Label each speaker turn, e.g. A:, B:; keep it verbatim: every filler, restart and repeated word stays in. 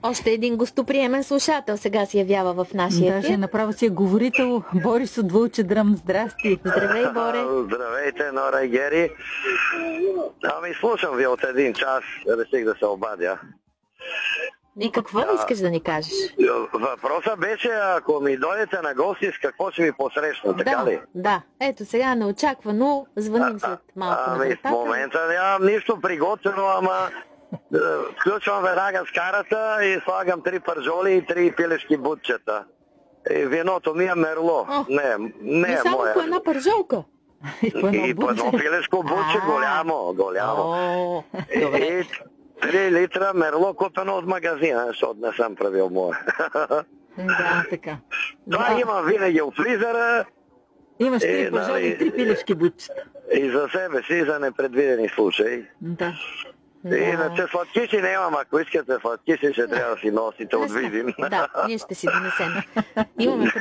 A: Още един гостоприемен слушател сега се явява в нашия
B: Даже
A: ефир.
B: направо си е говорител. Борис от Вълче дръм. Здрасти.
A: Здравей, Боре.
C: Здравейте, Нора и Гери. Ами слушам ви от един час, реших да се обадя.
A: И какво
C: А,
A: искаш да ни кажеш?
C: Въпросът беше, ако ми дойдете на гости, с какво ще ви посрещна, така
A: Да,
C: ли?
A: да. Ето сега неочаквано звъним след малко на
C: Ами в
A: вратата.
C: момента нямам нищо приготвено, ама е, включвам веднага скарата и слагам три пържоли и три пилешки бутчета. И виното ми е мерло.
A: О,
C: Не, не
A: Не
C: е
A: само
C: моя.
A: по една пържолка.
B: И по едно
C: И по едно
B: бутче.
C: пилешко бутче,
A: А.
C: голямо, голямо.
A: О,
C: И,
A: добре.
C: и три литра мерло, купено от магазина, защото не съм правил мое.
B: Да, така.
C: Това
B: Да.
C: имам винаги от фризера
B: Имаш
C: Е,
B: три пържоли
C: нали,
B: и три пилешки бутчета.
C: и за себе си, и за непредвидени случаи.
B: Да.
A: Да.
C: Иначе сладкиши не имам, ако искате сладкиши, ще трябва да си носите от
A: Лесно.
C: Видин.
A: Да, ние ще си донесем. Имаме